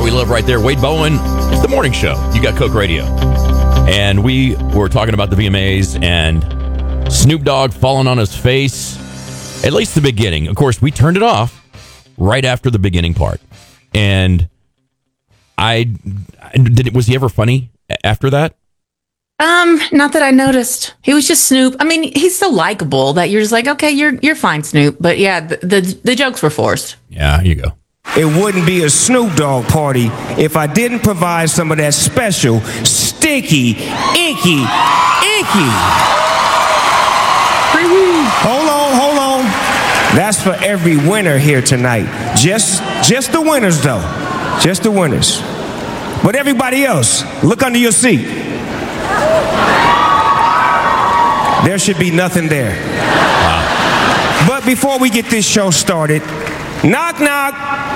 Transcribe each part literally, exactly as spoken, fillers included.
How We Live right there. Wade Bowen. It's the morning show. You got Coke Radio. And we were talking about the V M As and Snoop Dogg falling on his face. At least the beginning. Of course, we turned it off right after the beginning part. And I did it. Was he ever funny after that? Um, not that I noticed. He was just Snoop. I mean, he's so likable that you're just like, okay, you're you're fine, Snoop. But yeah, the the, the jokes were forced. Yeah, here you go. It wouldn't be a Snoop Dogg party if I didn't provide some of that special, sticky, inky, inky. Hold on, hold on. That's for every winner here tonight. Just, just the winners, though. Just the winners. But everybody else, look under your seat. There should be nothing there. Wow. But before we get this show started, knock, knock.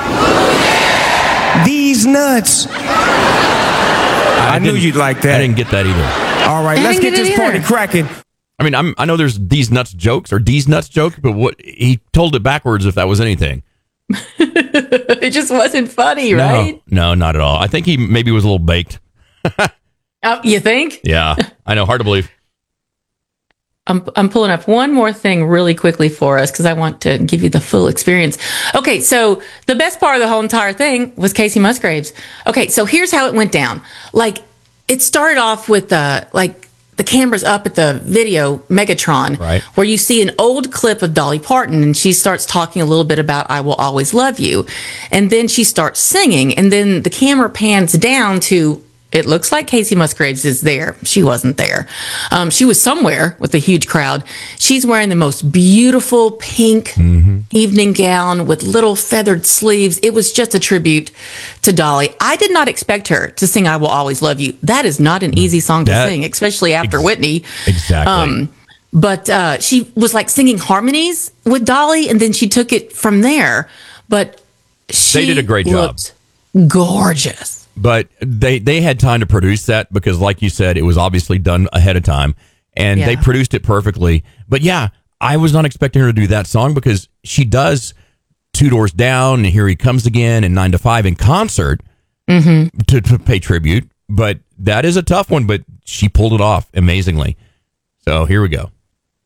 These nuts. I, I knew you'd like that. I didn't get that either. All right, I let's didn't get get it this party either. cracking. I mean, I'm, I know there's these nuts jokes or these nuts jokes, but what he told it backwards if that was anything. It just wasn't funny, right? No, no, not at all. I think he maybe was a little baked. Oh, you think? Yeah, I know. Hard to believe. I'm I'm pulling up one more thing really quickly for us because I want to give you the full experience. Okay, so the best part of the whole entire thing was Casey Musgraves. Okay, so here's how it went down. Like, it started off with uh, like the cameras up at the video Megatron, Right. where you see an old clip of Dolly Parton, and she starts talking a little bit about "I Will Always Love You," and then she starts singing, and then the camera pans down to. It looks like Casey Musgraves is there. She wasn't there. Um, she was somewhere with a huge crowd. She's wearing the most beautiful pink mm-hmm. evening gown with little feathered sleeves. It was just a tribute to Dolly. I did not expect her to sing "I Will Always Love You." That is not an easy song to That, sing, especially after ex- Whitney. Exactly. Um, but uh, she was like singing harmonies with Dolly, and then she took it from there. But she They did a great job. looked gorgeous. But they, they had time to produce that because, like you said, it was obviously done ahead of time. And Yeah. they produced it perfectly. But yeah, I was not expecting her to do that song because she does Two Doors Down and Here He Comes Again and Nine to Five in concert Mm-hmm. to, to pay tribute. But that is a tough one, but she pulled it off amazingly. So here we go.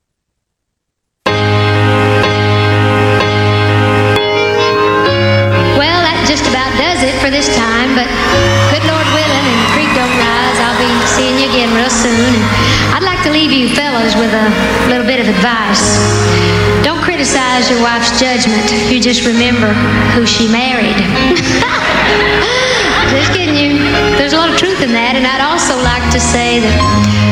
Well, that just about does it for this time, but good Lord willing and the creek don't rise, I'll be seeing you again real soon. And I'd like to leave you fellas with a little bit of advice. Don't criticize your wife's judgment. You just remember who she married. Just kidding you. There's a lot of truth in that, and I'd also like to say that